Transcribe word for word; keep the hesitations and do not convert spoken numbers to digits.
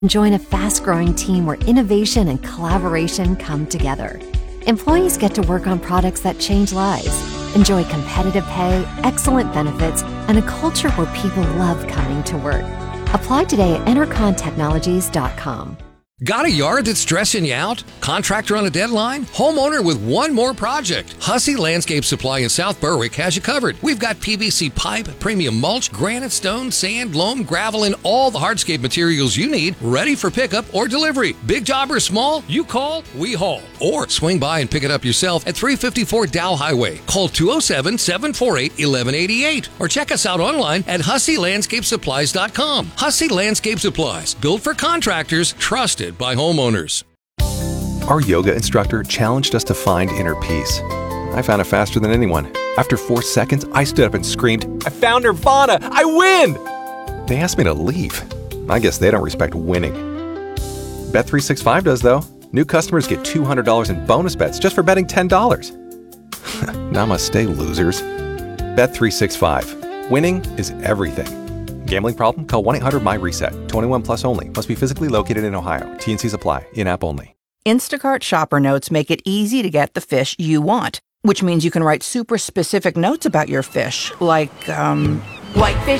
Join a fast-growing team where innovation and collaboration come together. Employees get to work on products that change lives. Enjoy competitive pay, excellent benefits, and a culture where people love coming to work. Apply today at Entercon Technologies dot com. Got a yard that's stressing you out? Contractor on a deadline? Homeowner with one more project? Hussey Landscape Supply in South Berwick has you covered. We've got P V C pipe, premium mulch, granite, stone, sand, loam, gravel, and all the hardscape materials you need ready for pickup or delivery. Big job or small, you call, we haul. Or swing by and pick it up yourself at three fifty-four Dow Highway. Call two oh seven, seven four eight, one one eight eight or check us out online at Hussey Landscape Supplies dot com. Hussey Landscape Supplies, built for contractors, trusted by homeowners. Our yoga instructor challenged us to find inner peace. I found it faster than anyone. After four seconds, I stood up and screamed, "I found Nirvana! I win!" They asked me to leave. I guess they don't respect winning. Bet three sixty-five does, though. New customers get two hundred dollars in bonus bets just for betting ten dollars. Namaste, losers. Bet three sixty-five. Winning is everything. Gambling problem? Call one eight hundred my reset. twenty-one plus only. Must be physically located in Ohio. T and Cs apply. In-app only. Instacart shopper notes make it easy to get the fish you want, which means you can write super specific notes about your fish, like, um... Whitefish